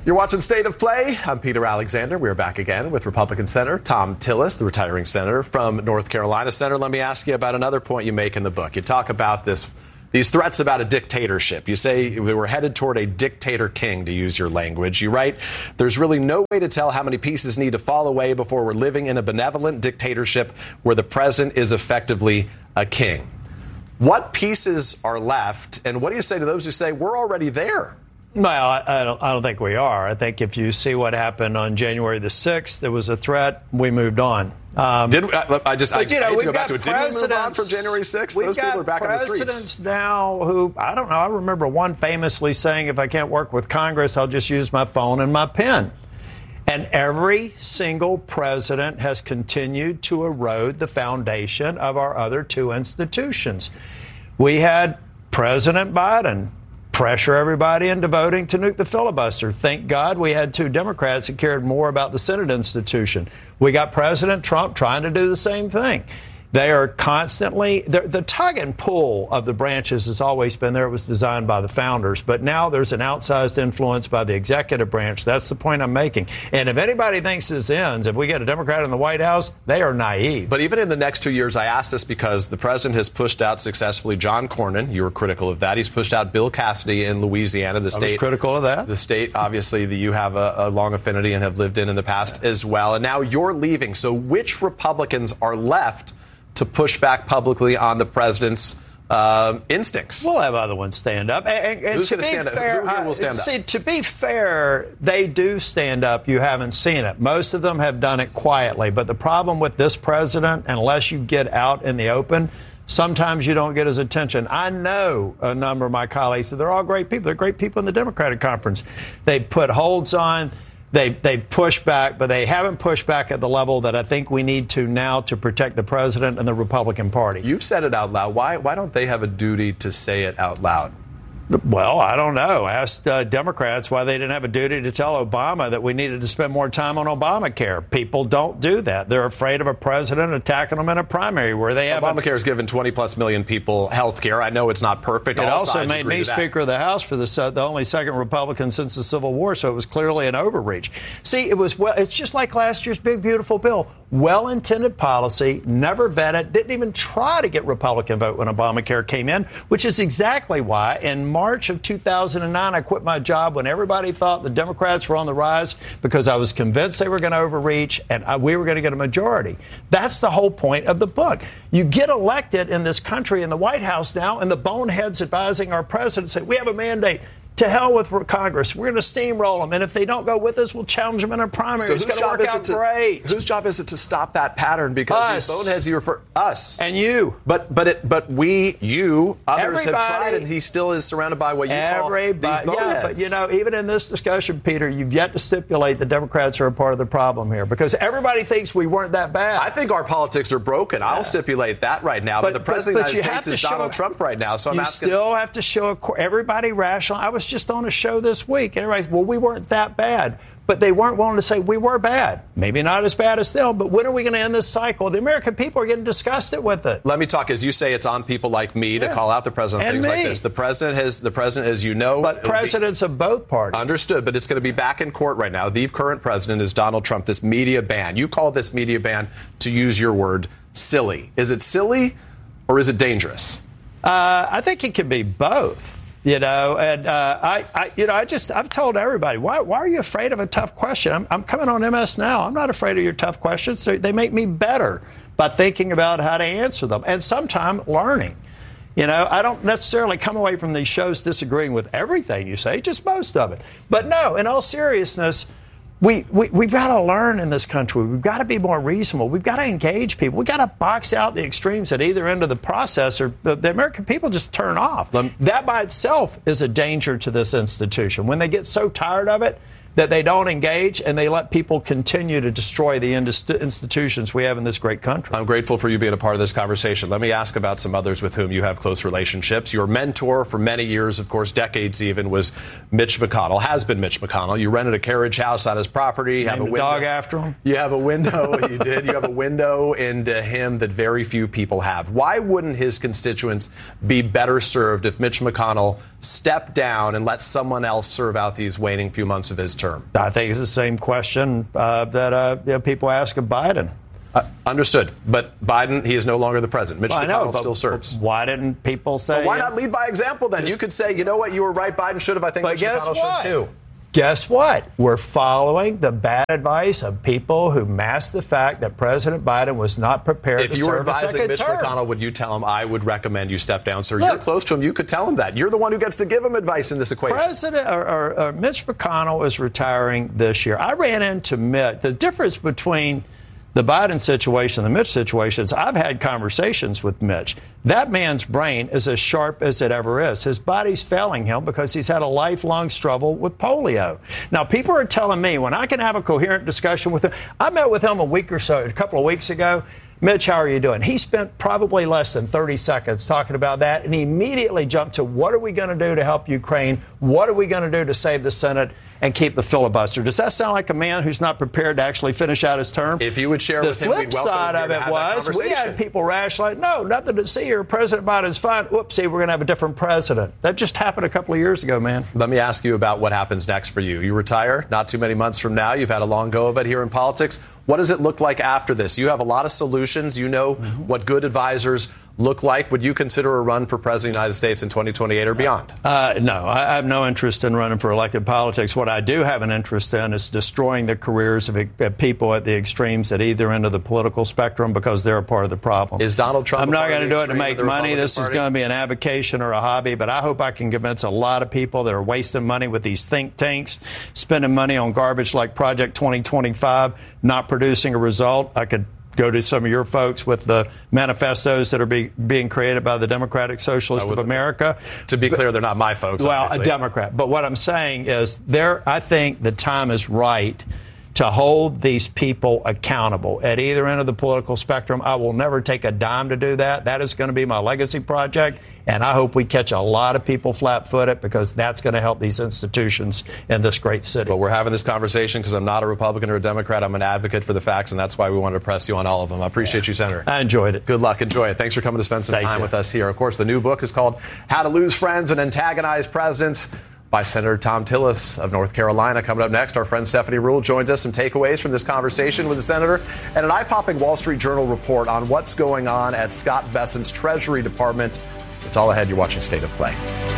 You're watching State of Play. I'm Peter Alexander. We're back again with Republican Senator Thom Tillis, the retiring senator from North Carolina. Senator, let me ask you about another point you make in the book. You talk about these threats about a dictatorship. You say we were headed toward a dictator king, to use your language. You write, there's really no way to tell how many pieces need to fall away before we're living in a benevolent dictatorship where the president is effectively a king. What pieces are left, and what do you say to those who say we're already there? Well, I don't think we are. I think if you see what happened on January the 6th, there was a threat. We moved on. I hate to go back to it. Did we move on from January 6th? Those people are back in the streets. We've got presidents now who, I don't know, I remember one famously saying, if I can't work with Congress, I'll just use my phone and my pen. And every single president has continued to erode the foundation of our other two institutions. We had President Biden pressure everybody into voting to nuke the filibuster. Thank God we had two Democrats that cared more about the Senate institution. We got President Trump trying to do the same thing. They are constantly, the tug and pull of the branches has always been there. It was designed by the founders. But now there's an outsized influence by the executive branch. That's the point I'm making. And if anybody thinks this ends, if we get a Democrat in the White House, they are naive. But even in the next 2 years, I ask this because the president has pushed out successfully John Cornyn. You were critical of that. He's pushed out Bill Cassidy in Louisiana, the state. I was critical of that. The state, obviously, that you have a long affinity and have lived in the past as well. And now you're leaving. So which Republicans are left to push back publicly on the president's instincts? We'll have other ones stand up. And who's going to stand up? Who will stand up? See, to be fair, they do stand up. You haven't seen it. Most of them have done it quietly. But the problem with this president, unless you get out in the open, sometimes you don't get his attention. I know a number of my colleagues, they're all great people. They're great people in the Democratic conference. They put holds on. They push back, but they haven't pushed back at the level that I think we need to now to protect the president and the Republican Party. You've said it out loud. Why don't they have a duty to say it out loud? Well, I don't know. Ask Democrats why they didn't have a duty to tell Obama that we needed to spend more time on Obamacare. People don't do that. They're afraid of a president attacking them in a primary where they have. Obamacare has given 20-plus million people health care. I know it's not perfect. It also made me Speaker of the House for the only second Republican since the Civil War, so it was clearly an overreach. See, it's just like last year's big, beautiful bill. Well-intended policy, never vetted, didn't even try to get Republican vote when Obamacare came in, which is exactly why in March of 2009 I quit my job when everybody thought the Democrats were on the rise because I was convinced they were going to overreach and we were going to get a majority. That's the whole point of the book. You get elected in this country in the White House now, and the boneheads advising our president say, we have a mandate. To hell with Congress. We're going to steamroll them. And if they don't go with us, we'll challenge them in a primary. So it's going to work out great. Whose job is it to stop that pattern? Because these boneheads, you refer us. And you. But you, others have tried, and he still is surrounded by what you call these boneheads. Yeah, but, even in this discussion, Peter, you've yet to stipulate the Democrats are a part of the problem here. Because everybody thinks we weren't that bad. I think our politics are broken. I'll stipulate that right now. But the president of the United States is Donald Trump right now. So I'm asking. You still have to show everybody rational. I was just on a show this week. And everybody's, well, we weren't that bad. But they weren't willing to say we were bad. Maybe not as bad as them, but when are we going to end this cycle? The American people are getting disgusted with it. Let me talk. As you say, it's on people like me to call out the president on things like this. The president, as you know. But presidents of both parties. Understood, but it's going to be back in court right now. The current president is Donald Trump. This media ban. You call this media ban, to use your word, silly. Is it silly or is it dangerous? I think it can be both. I've told everybody, why are you afraid of a tough question? I'm coming on MS Now. I'm not afraid of your tough questions. They make me better by thinking about how to answer them and sometimes learning. I don't necessarily come away from these shows disagreeing with everything you say, just most of it. But no, in all seriousness, We've got to learn in this country. We've got to be more reasonable. We've got to engage people. We've got to box out the extremes at either end of the process, or the American people just turn off. That by itself is a danger to this institution. When they get so tired of it that they don't engage and they let people continue to destroy the institutions we have in this great country. I'm grateful for you being a part of this conversation. Let me ask about some others with whom you have close relationships. Your mentor for many years, of course, decades even, was Mitch McConnell, has been Mitch McConnell. You rented a carriage house on his property. You have a window. Dog after him. You have a window. You did. You have a window into him that very few people have. Why wouldn't his constituents be better served if Mitch McConnell stepped down and let someone else serve out these waning few months of his term? term? I think it's the same question that people ask of Biden. Understood. But Biden, he is no longer the president. Mitch McConnell still serves. Why didn't people say... Why not lead by example then? You could say, you know what, you were right, Biden should have. I think Mitch McConnell should too. Guess what? We're following the bad advice of people who masked the fact that President Biden was not prepared to serve a second term. If you were advising Mitch McConnell, would you tell him, I would recommend you step down, sir? You're close to him. You could tell him that. You're the one who gets to give him advice in this equation. Mitch McConnell is retiring this year. I ran into Mitch. The difference between the Biden situation and the Mitch situation is I've had conversations with Mitch. That man's brain is as sharp as it ever is. His body's failing him because he's had a lifelong struggle with polio. Now, people are telling me when I can have a coherent discussion with him. I met with him a couple of weeks ago. Mitch, how are you doing? He spent probably less than 30 seconds talking about that, and he immediately jumped to what are we going to do to help Ukraine? What are we going to do to save the Senate and keep the filibuster? Does that sound like a man who's not prepared to actually finish out his term? If you would share with him, we'd welcome him. The flip side of it was we had people rationalize, no, nothing to see here. President Biden's fine. Whoopsie, we're going to have a different president. That just happened a couple of years ago, man. Let me ask you about what happens next for you. You retire not too many months from now. You've had a long go of it here in politics. What does it look like after this? You have a lot of solutions. You know what good advisors look like. Would you consider a run for president of the United States in 2028 or beyond? No, I have no interest in running for elected politics. What I do have an interest in is destroying the careers of people at the extremes at either end of the political spectrum because they're a part of the problem. Is Donald Trump? I'm not going to do it to make money. This is going to be an avocation or a hobby, but I hope I can convince a lot of people that are wasting money with these think tanks, spending money on garbage like Project 2025, not producing a result. I could go to some of your folks with the manifestos that are being created by the Democratic Socialists of America. To be clear, they're not my folks. Well, obviously. A Democrat. But what I'm saying is I think the time is right to hold these people accountable at either end of the political spectrum. I will never take a dime to do that. That is going to be my legacy project. And I hope we catch a lot of people flat-footed because that's going to help these institutions in this great city. Well, we're having this conversation because I'm not a Republican or a Democrat. I'm an advocate for the facts, and that's why we wanted to press you on all of them. I appreciate you, Senator. I enjoyed it. Good luck. Enjoy it. Thanks for coming to spend some time with us here. Of course, the new book is called How to Lose Friends and Antagonize Presidents by Senator Thom Tillis of North Carolina. Coming up next, our friend Stephanie Ruhle joins us. Some takeaways from this conversation with the senator and an eye-popping Wall Street Journal report on what's going on at Scott Bessent's Treasury Department. It's all ahead. You're watching State of Play.